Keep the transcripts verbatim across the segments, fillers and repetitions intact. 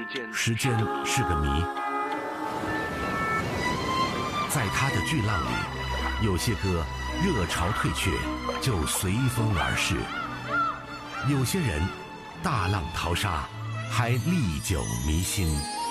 时间是个谜，在他的巨浪里，有些歌热潮退却就随风而逝，有些人大浪淘沙还历久弥新。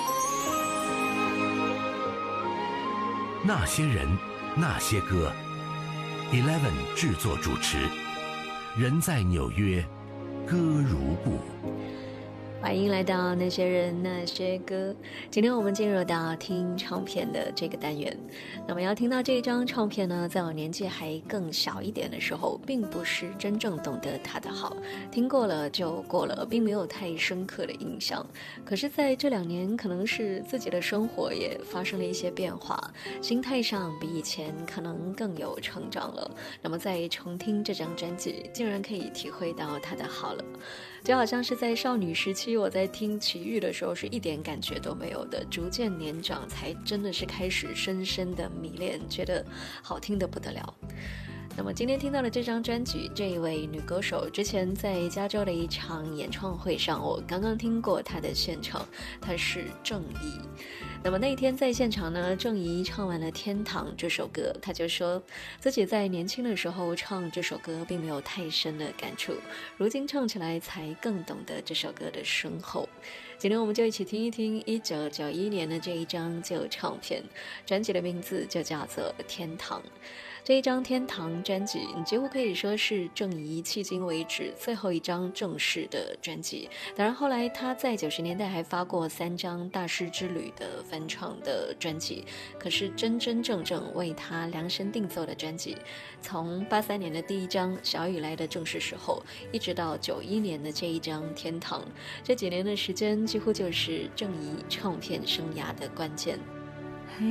那些人，那些歌 ，Eleven 制作主持，人在纽约，歌如故。 欢迎来到那些人那些歌。今天我们进入到听唱片的这个单元。那么要听到这一张唱片呢，在我年纪还更小一点的时候，并不是真正懂得它的好，听过了就过了，并没有太深刻的印象。可是在这两年，可能是自己的生活也发生了一些变化，心态上比以前可能更有成长了。那么在重听这张专辑，竟然可以体会到它的好了。就好像是在少女时期，我在听齐豫的时候是一点感觉都没有的，逐渐年长才真的是开始深深的迷恋，觉得好听得不得了。那么今天听到的这张专辑，这一位女歌手之前在加州的一场演唱会上，我刚刚听过她的现场，她是郑怡。那么那一天在现场呢，郑怡唱完了《天堂》这首歌，她就说自己在年轻的时候唱这首歌并没有太深的感触，如今唱起来才更懂得这首歌的深厚。今天我们就一起听一听一九九一年的这一张旧唱片，专辑的名字就叫做《天堂》。这一张《天堂》专辑，你几乎可以说是郑怡迄今为止最后一张正式的专辑。当然，后来他在九十年代还发过三张《大师之旅》的翻唱的专辑。可是真真正正为他量身定做的专辑，从八三年的第一张《小雨来的正是时候》，一直到九一年的这一张《天堂》，这几年的时间几乎就是郑怡唱片生涯的关键。